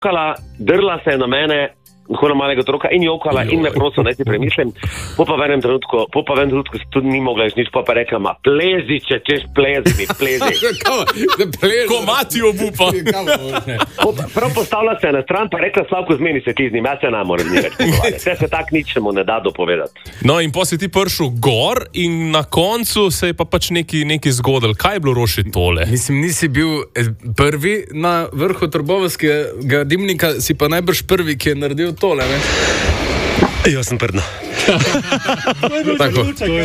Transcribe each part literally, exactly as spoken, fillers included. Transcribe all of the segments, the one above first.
jokala, drla se je na mene, tako na malega otroka in jokala in me prosil, naj si premislim. Po pa v enem trenutku, po pa v enem trenutku se tudi ni mogla nič, po pa rekla, ma plezi, če češ plezi mi, plezi. Ko mati obupa. Prav postavila se je na stran, pa rekla, Slavko, zmeni se ti z njim, jaz se ne morem ni več pogovarjati. Vse se tak nič mu ne da dopovedati. No in potem si ti prišel gor in na koncu se je pa pač neki, neki zgodil. Kaj je bilo, Roši, tole? Mislim, nisi bil prvi na vrhu Trbovskega dimnika, si pa najbrž prvi, ki je naredil tole, ne? Jaz sem prdno. Tako.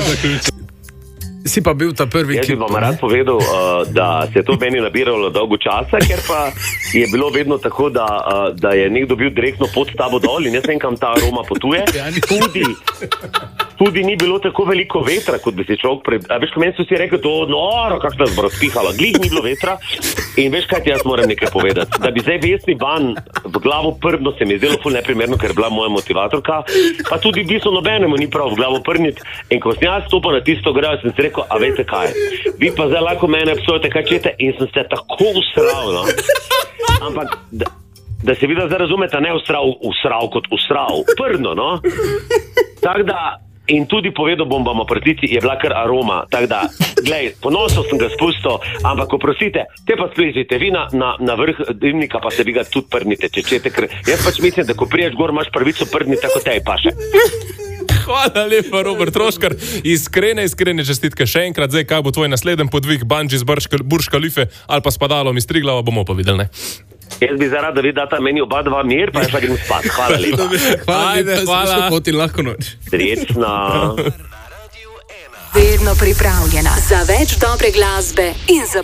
Si pa bil ta prvi, Jaz ki... bi vam rad povedal, uh, da se je to meni nabiralo dolgo časa, ker pa je bilo vedno tako, da, uh, da je nekdo bil direktno pod tabo dol in jaz vem, kam ta aroma potuje. Tudi, tudi ni bilo tako veliko vetra, kot bi si človek pred... A veš, ko meni so si rekli, to noro, kako nas bo razpihalo. Glih ni bilo vetra in veš, kaj ti jaz moram nekaj povedati. Da bi zdaj Vesni van v glavo prdno se mi je zdelo ful neprimerno, ker je bila moja motivatorka, pa tudi v bistvu nobenemu ni prav v glavo prdniti. In ko sem jaz stopil na tisto grejo, sem si rekel, a veste kaj, vi pa zdaj lahko mene obsojate, kaj čete, in sem se tako usral, no. Ampak, da, da se vidno zdaj razumete, ne usral, usral kot usral, prdno, no. Tak da, in tudi povedal bom vam o prtici, je bila kar aroma, tak da, glej, ponosno sem ga spustil, ampak oprostite, te pa splezite, vi na, na, na vrh dimnika pa se vi ga tudi prdnite, če čete, ker jaz pač mislim, da ko priješ gor, imaš prvico prdniti, tako tej paše. Hvala lepa, Robert Troškar. Iskrene, iskrene čestitke še enkrat. Zdaj, kaj bo tvoj naslednji podvig, bungee z Burj Khalife ali pa s padalom iz Triglava, bomo pa videli, ne? Jaz bi zaradi, da vi data meni oba dva mir, pa jaz pa grem spat. Hvala lepa. Hvala Ajde, lepa, hvala. poti lahko noč. Srečno. Vedno pripravljena za več dobre glasbe in za